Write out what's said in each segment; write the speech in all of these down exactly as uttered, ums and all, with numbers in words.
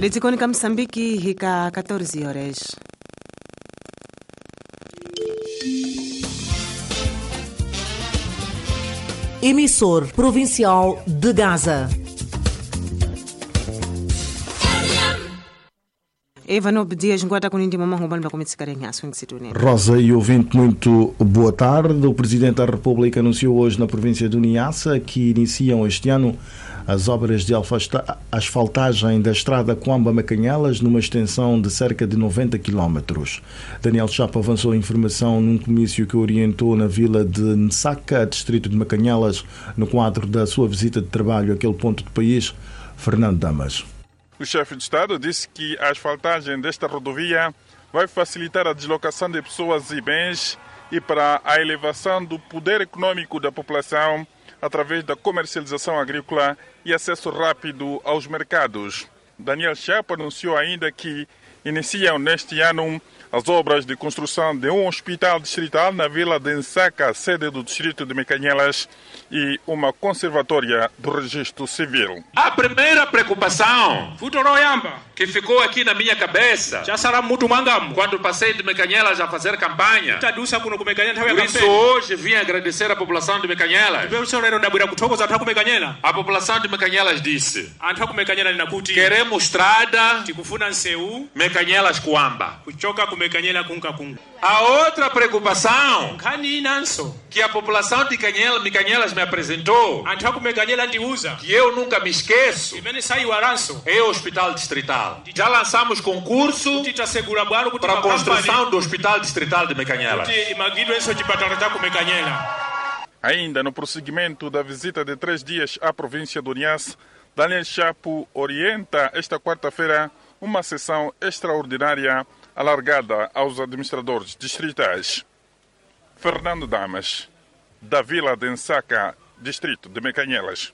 Litikoni Msambiki hika catorze horas. Emissor provincial de Gaza. Eva Nob Dias Nguata Kunindi Mamão Rubano da Comitê de Ações que se tornem. Rosa e ouvinte, muito boa tarde. O Presidente da República anunciou hoje na província do Niassa que iniciam este ano as obras de asfaltagem da estrada Coamba-Macanhelas numa extensão de cerca de noventa quilómetros. Daniel Chapo avançou a informação num comício que orientou na vila de Nsaca, distrito de Macanhelas, no quadro da sua visita de trabalho àquele ponto do país. Fernando Damas. O chefe de Estado disse que a asfaltagem desta rodovia vai facilitar a deslocação de pessoas e bens e para a elevação do poder econômico da população através da comercialização agrícola e acesso rápido aos mercados. Daniel Chapo anunciou ainda que iniciam neste ano as obras de construção de um hospital distrital na vila de Nsaca, sede do distrito de Macanhelas, e uma conservatória do registro civil. A primeira preocupação que ficou aqui na minha cabeça quando passei de Macanhelas a fazer campanha, por isso hoje vim agradecer a população de Macanhelas. A população de Macanhelas disse: queremos estrada Macanhelas Coamba. A outra preocupação que a população de Macanhelas me apresentou, que eu nunca me esqueço, é o hospital distrital. Já lançamos concurso para a construção do hospital distrital de Macanhelas. Ainda no prosseguimento da visita de três dias à província do Niassa, Daniel Chapo orienta esta quarta-feira uma sessão extraordinária alargada aos administradores distritais. Fernando Damas, da Vila de Nsaca, distrito de Macanhelas.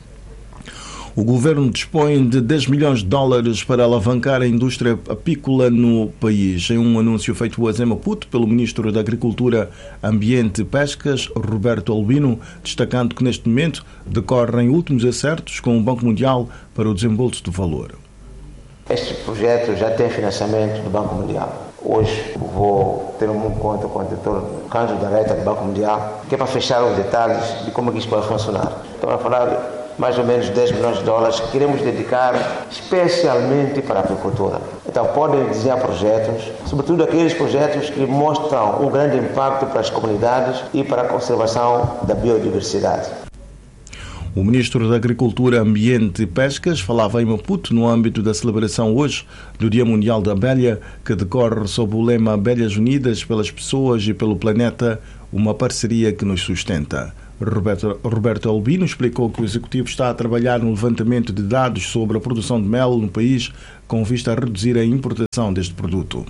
O governo dispõe de dez milhões de dólares para alavancar a indústria apícola no país. Em um anúncio feito hoje em Maputo pelo Ministro da Agricultura, Ambiente e Pescas, Roberto Albino, destacando que neste momento decorrem últimos acertos com o Banco Mundial para o desembolso do valor. Este projeto já tem financiamento do Banco Mundial. Hoje vou ter um encontro com o diretor Cândido da Reta do Banco Mundial, que é para fechar os detalhes de como é que isso pode funcionar. Estamos a falar mais ou menos dez milhões de dólares que queremos dedicar especialmente para a agricultura. Então podem desenhar projetos, sobretudo aqueles projetos que mostram um grande impacto para as comunidades e para a conservação da biodiversidade. O Ministro da Agricultura, Ambiente e Pescas falava em Maputo no âmbito da celebração hoje do Dia Mundial da Abelha, que decorre sob o lema Abelhas Unidas pelas Pessoas e pelo Planeta, uma parceria que nos sustenta. Roberto, Roberto Albino explicou que o Executivo está a trabalhar no levantamento de dados sobre a produção de mel no país, com vista a reduzir a importação deste produto.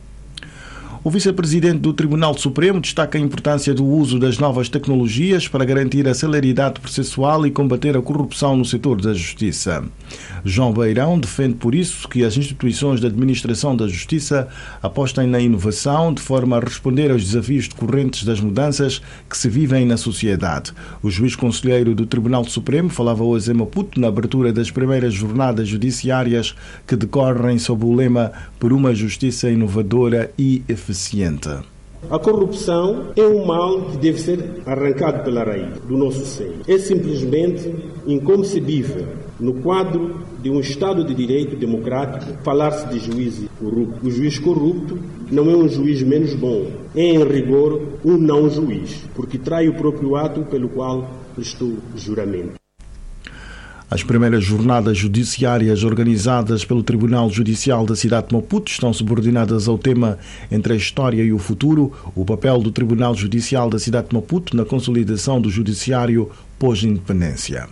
O vice-presidente do Tribunal Supremo destaca a importância do uso das novas tecnologias para garantir a celeridade processual e combater a corrupção no setor da justiça. João Beirão defende por isso que as instituições de administração da justiça apostem na inovação de forma a responder aos desafios decorrentes das mudanças que se vivem na sociedade. O juiz conselheiro do Tribunal Supremo falava hoje em Maputo na abertura das primeiras jornadas judiciárias que decorrem sob o lema Por uma Justiça Inovadora e Eficiente. A corrupção é um mal que deve ser arrancado pela raiz do nosso seio. É simplesmente inconcebível, no quadro de um Estado de Direito democrático, falar-se de juiz corrupto. O juiz corrupto não é um juiz menos bom, é, em rigor, um não-juiz, porque trai o próprio ato pelo qual prestou juramento. As primeiras jornadas judiciárias organizadas pelo Tribunal Judicial da cidade de Maputo estão subordinadas ao tema Entre a História e o Futuro, o papel do Tribunal Judicial da cidade de Maputo na consolidação do judiciário pós-independência.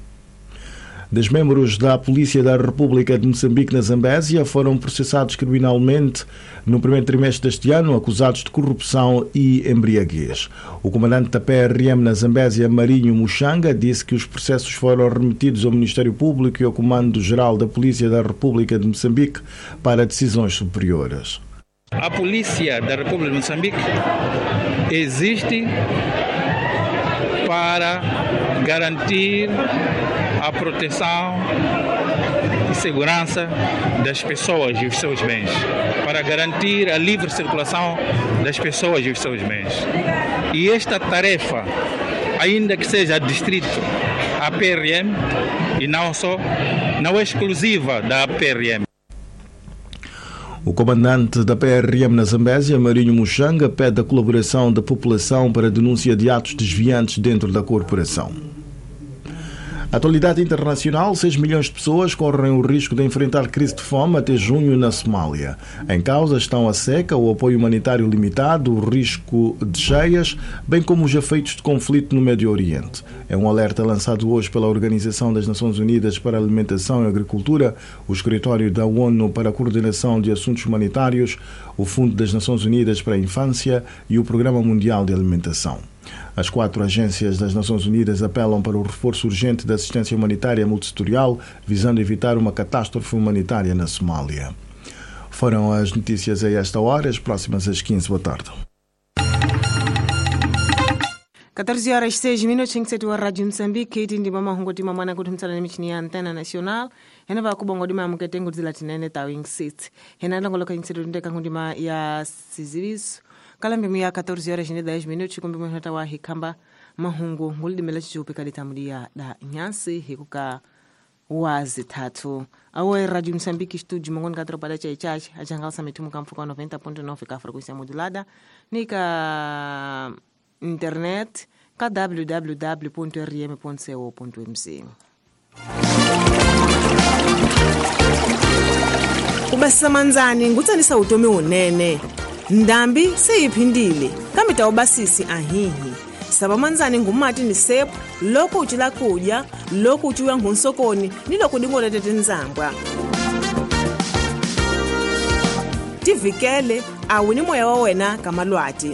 Dez membros da Polícia da República de Moçambique na Zambésia foram processados criminalmente no primeiro trimestre deste ano, acusados de corrupção e embriaguez. O comandante da P R M na Zambésia, Marinho Muxanga, disse que os processos foram remetidos ao Ministério Público e ao Comando-Geral da Polícia da República de Moçambique para decisões superiores. A Polícia da República de Moçambique existe para garantir a proteção e segurança das pessoas e os seus bens, para garantir a livre circulação das pessoas e os seus bens. E esta tarefa, ainda que seja distrito, a P R M, e não só, não é exclusiva da P R M. O comandante da P R M na Zambésia, Marinho Muxanga, pede a colaboração da população para a denúncia de atos desviantes dentro da corporação. Atualidade internacional, seis milhões de pessoas correm o risco de enfrentar crise de fome até junho na Somália. Em causa estão a seca, o apoio humanitário limitado, o risco de cheias, bem como os efeitos de conflito no Médio Oriente. É um alerta lançado hoje pela Organização das Nações Unidas para a Alimentação e Agricultura, o Escritório da ONU para a Coordenação de Assuntos Humanitários, o Fundo das Nações Unidas para a Infância e o Programa Mundial de Alimentação. As quatro agências das Nações Unidas apelam para o reforço urgente da assistência humanitária multissetorial, visando evitar uma catástrofe humanitária na Somália. Foram as notícias a esta hora, as próximas às quinze. Boa tarde. catorze horas e seis minutos em que a Rádio Moçambique tindi mama hongo tima mwana kuti mtsala na michini ya antena nacional hena va kubongo dima muketengo dzila tinene tawing sit hena ndongoloka insedo ndeka ngundima ya sizibiso kalambi mia catorze horas e dez minutos kumbi mwana wa hikamba mahungu ngulidimela chichupi kalitamudia da nyansi hikuka wazi tatu awe Radio Moçambique studio mongoni katropada cha ichachi achangalsa mitumu kamfuka noventa ponto nove ka frequência modulada nika internet ka w w w ponto r m ponto co ponto m c. Ubasa manzani ngutsanisa utomi unene ndambi seyiphindile kambe tawubasisi ahihi saba manzani ngumati ni sepu loko uchila kudya loko uchuya ngunsokoni niloko dingole tete nzambwa tivikele awuni moya wa wena kamalwati.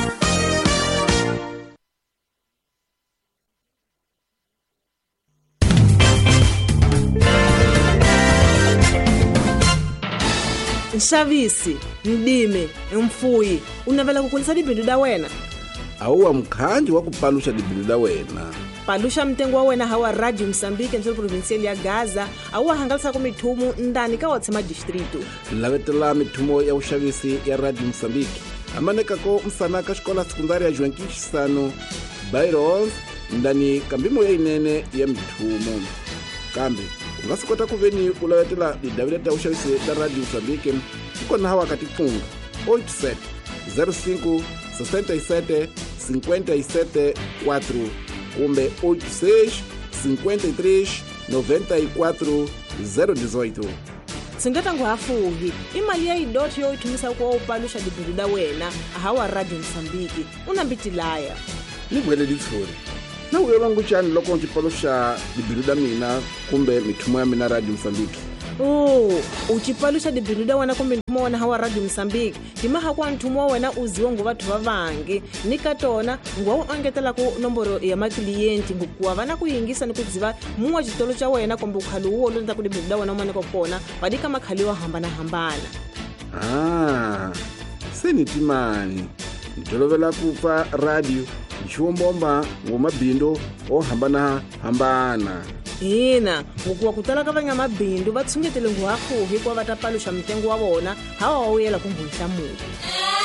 Nshavisi, mdime, mfuyi, unavela kukulisa dibindu da wena? Auwa mkhanji wa kupalusha dibindu da wena. Palusha mtengo wa wena hawa Radio Moçambique msolo provincial ya Gaza, auwa hangalisa kumitumu ndani ka watsema distrito. Lavetela mitumo ya ushavisi ya Radio Moçambique. Amaneka ko msanaka shkola sekundari ya Juanquish Sano, Byron, ndani kambimo ya inene ya mitumo. Kambi. Ngasikota kuveni ulavetela didawileta ushavisi da Radio Moçambique ikona hawa katifunga oito sete zero cinco sessenta e sete cinquenta e sete quatro kumbe oito seis cinquenta e três noventa e quatro zero dezoito. Singata nguhafuhi imali ya idoti yo itumisa kwa upalusha dibindu da wena hawa Radio Moçambique unambitilaya libwele litsuri na uyela nguchani loko nchipalusha dibindu da mina kumbe mitumo ya mina Radio Moçambique. Oh, uchipalusha dibindu da wena kumbe mitumo wana hawa Radio Moçambique timaha kwa ntumo wena uziwo nguva tuva vangi nikatona nguwa angetela ku nomboro ya maklienti ngukuwa vana kuyingisa ni kudziva muwa chitolo cha wena kumbe ukhali uwo lonza ku dibindu da wena umane kopona vadika makhaliwa hambana hambana. Ah, senitimani nitolovela kupa radio nchiwombomba ngomabindu ohambana hambana. Ina, ngukuwa kutala kavanya mabindu vatsungetele nguhafuhi kwa vatapalusha mtengo wa wona hawa wawela kungulisha mutu.